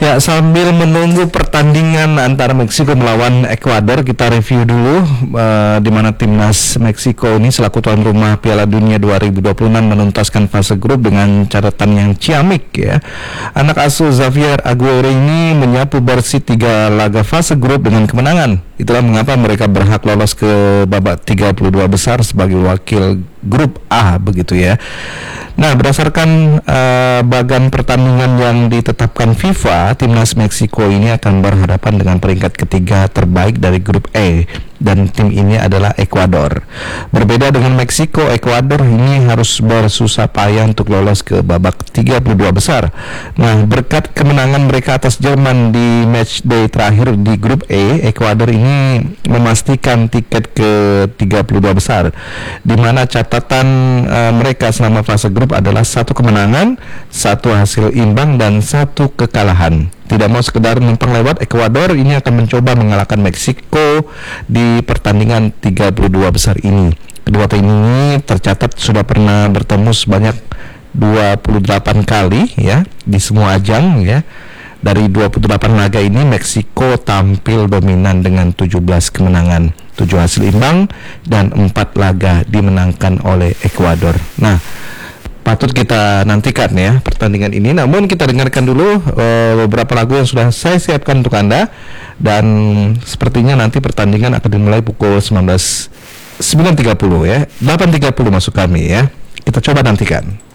Ya, sambil menunggu pertandingan antara Meksiko melawan Ekuador, kita review dulu di mana timnas Meksiko ini selaku tuan rumah Piala Dunia 2026 menuntaskan fase grup dengan catatan yang ciamik ya. Anak asuh Javier Aguirre ini menyapu bersih 3 laga fase grup dengan kemenangan. Itulah mengapa mereka berhak lolos ke babak 32 besar sebagai wakil grup A begitu ya. Nah, berdasarkan bagan pertandingan yang ditetapkan FIFA, timnas Meksiko ini akan berhadapan dengan peringkat ketiga terbaik dari grup E, dan tim ini adalah Ekuador. Berbeda dengan Meksiko, Ekuador ini harus bersusah payah untuk lolos ke babak 32 besar. Nah, berkat kemenangan mereka atas Jerman di match day terakhir di grup E, Ekuador ini memastikan tiket ke 32 besar, di mana catatan mereka selama fase grup adalah 1 kemenangan, 1 hasil imbang, dan 1 kekalahan. Tidak mau sekedar numpang lewat, Ekuador ini akan mencoba mengalahkan Meksiko di pertandingan 32 besar ini. Kedua tim ini tercatat sudah pernah bertemu sebanyak 28 kali ya di semua ajang ya. Dari 28 laga ini Meksiko tampil dominan dengan 17 kemenangan, 7 hasil imbang, dan 4 laga dimenangkan oleh Ekuador. Nah, patut kita nantikan ya pertandingan ini. Namun kita dengarkan dulu beberapa lagu yang sudah saya siapkan untuk Anda. Dan sepertinya nanti pertandingan akan dimulai pukul 9.30 ya, 8.30 masuk kami ya. Kita coba nantikan.